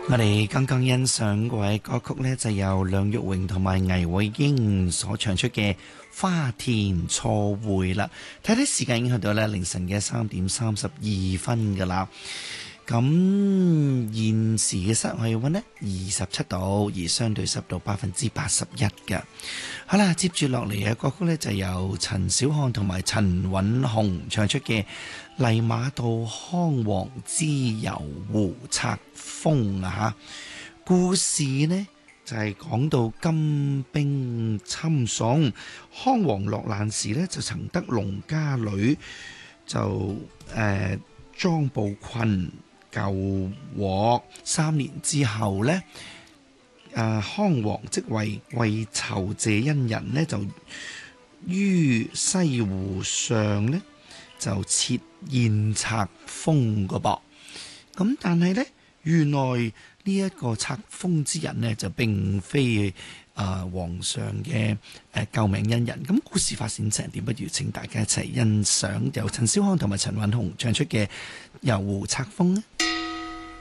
我哋剛剛欣賞嗰位歌曲呢，就由梁玉榮同埋倪偉英所唱出嘅《花田錯會》啦。睇睇時間已經去到咧凌晨嘅3:32噶啦。咁現時嘅室外氣溫呢27度，而相對濕度81%嘅。好啦，接住落嚟嘅歌曲呢，就由陳小漢同埋陳韻紅唱出嘅《泥馬道康王之遊湖冊風》啊吓。故事呢就係講到金兵侵宋，康王落難時呢，就曾得農家女就裝步困救獲。3年之後呢，康王即為酬謝恩人呢，就於西湖上呢就設宴冊封個噃。咁但係呢，原來呢一個冊封之人呢，就並非皇上嘅救命恩人。咁故事發展成點？不如請大家一齊欣賞由陳小漢同埋陳韻紅唱出嘅《遊湖冊風》呢。